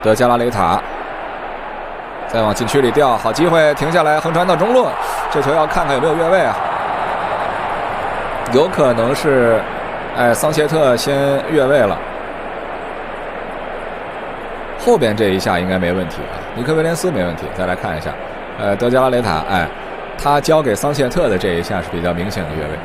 德加拉雷塔再往禁区里吊，好机会，停下来，横传到中路，这球要看看有没有越位啊？有可能是，桑切特先越位了，后边这一下应该没问题啊，尼克威廉斯没问题。再来看一下，德加拉雷塔，他交给桑切特的这一下是比较明显的越位。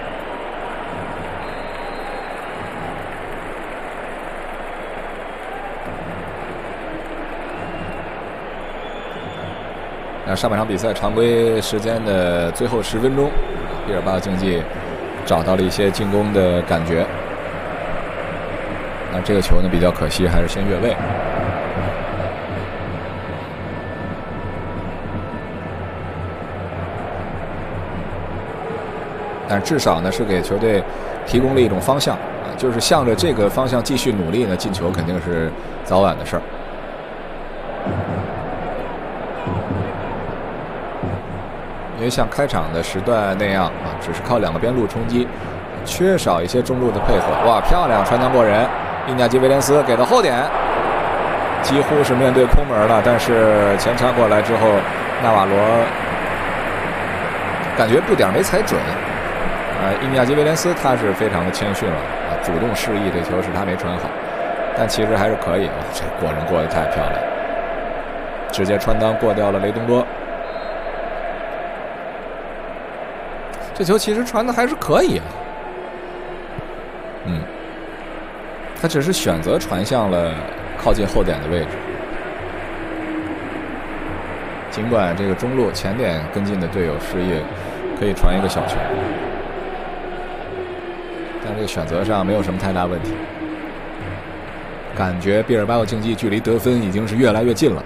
那上半场比赛常规时间的最后10分钟，毕尔巴鄂竞技找到了一些进攻的感觉。那这个球呢比较可惜，还是先越位。但至少呢是给球队提供了一种方向啊，就是向着这个方向继续努力呢，进球肯定是早晚的事儿。因为像开场的时段那样啊，只是靠2个边路冲击，缺少一些中路的配合。哇，漂亮，传将过人，伊纳基威廉斯给到后点，几乎是面对空门了，但是前插过来之后，纳瓦罗感觉步点没踩准。伊纳基威廉斯他是非常的谦逊了啊，主动示意这球是他没传好，但其实还是可以。哇，这过人过得太漂亮，直接穿裆过掉了雷东多。这球其实传的还是可以啊，他只是选择传向了靠近后点的位置。尽管这个中路前点跟进的队友示意可以传一个小球，但这个选择上没有什么太大问题。感觉毕尔巴鄂竞技距离得分已经是越来越近了。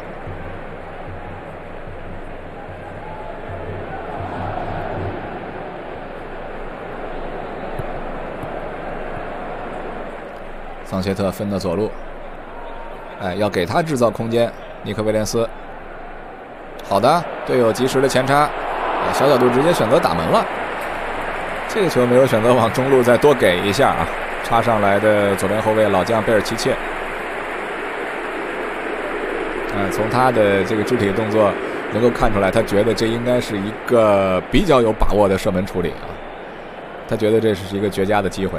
桑切特分到左路，要给他制造空间。尼克威廉斯，好的，队友及时的前插，小角度直接选择打门了。这个球没有选择往中路再多给一下啊，插上来的左边后卫老将贝尔奇切，从他的这个肢体动作能够看出来，他觉得这应该是一个比较有把握的射门处理啊，他觉得这是一个绝佳的机会。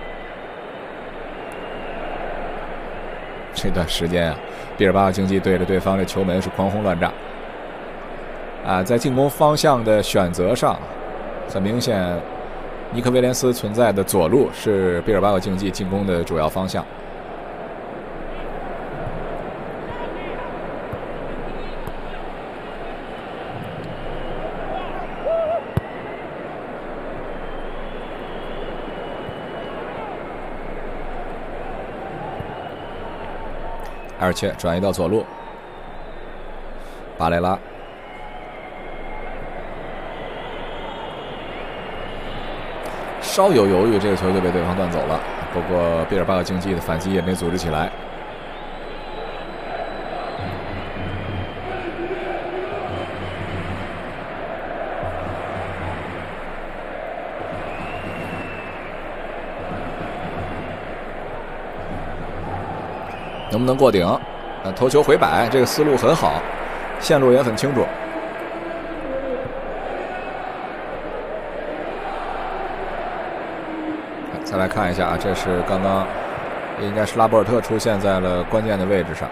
这段时间啊，毕尔巴鄂竞技对着对方的球门是狂轰乱炸啊，在进攻方向的选择上，很明显，尼克威廉斯存在的左路是毕尔巴鄂竞技进攻的主要方向。埃尔切转移到左路，巴雷拉稍有犹豫，这个球就被对方断走了。不过毕尔巴鄂竞技的反击也没组织起来。能不能过顶？头球回摆，这个思路很好，线路也很清楚。再来看一下啊，这是刚刚应该是拉波尔特出现在了关键的位置上。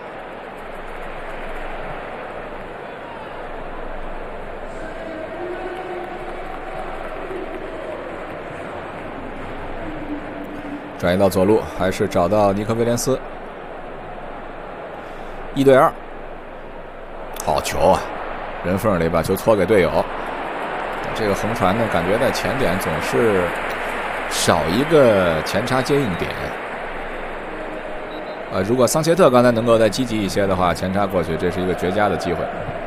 转移到左路，还是找到尼克威廉斯。1对2，好球啊！人缝里把球搓给队友。这个横传呢，感觉在前点总是少一个前插接应点。如果桑切特刚才能够再积极一些的话，前插过去，这是一个绝佳的机会。